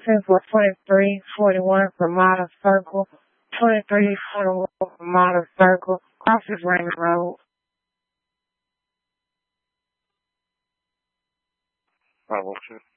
crossing for 2341 Ramada Circle. 2341 Ramada Circle. Crosses Ring Road. Bravo 2.